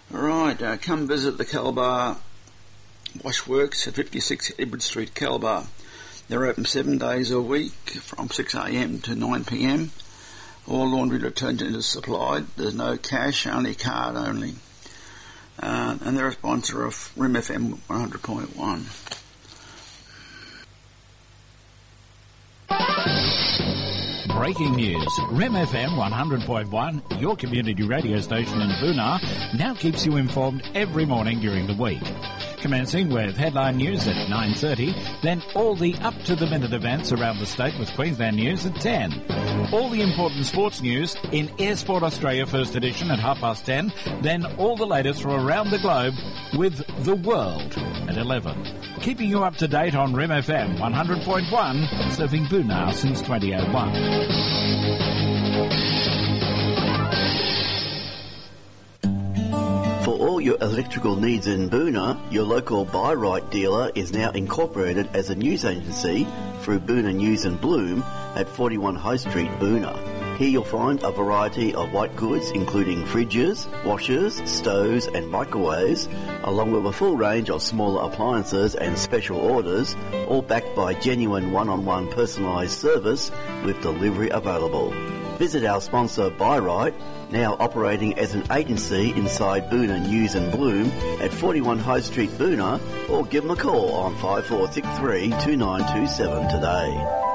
Right, come visit the Calabar Washworks at 56 Edward Street, Calabar. They're open 7 days a week from 6 a.m. to 9 p.m. All laundry detergent is supplied. There's no cash, only card only. And they're a sponsor of RIM FM 100.1. Breaking news. RIM FM 100.1, your community radio station in Boonah, now keeps you informed every morning during the week. Commencing with headline news at 9:30, then all the up-to-the-minute events around the state with Queensland News at 10. All the important sports news in Air Sport Australia First Edition at 10:30, then all the latest from around the globe with The World at 11. Keeping you up to date on RIM FM 100.1, serving Boonah since 2001. For all your electrical needs in Boonah, your local Buy Right dealer is now incorporated as a news agency through Boonah News and Bloom at 41 High Street, Boonah. Here you'll find a variety of white goods including fridges, washers, stoves and microwaves, along with a full range of smaller appliances and special orders, all backed by genuine one-on-one personalised service with delivery available. Visit our sponsor Buy Right, now operating as an agency inside Boonah News and Bloom at 41 High Street, Boonah, or give them a call on 5463 2927 today.